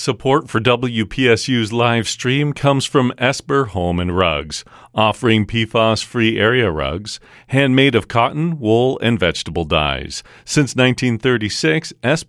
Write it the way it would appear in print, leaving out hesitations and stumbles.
Support for WPSU's live stream comes from Esper Home and Rugs, offering PFAS-free area rugs, handmade of cotton, wool, and vegetable dyes. Since 1936, Esper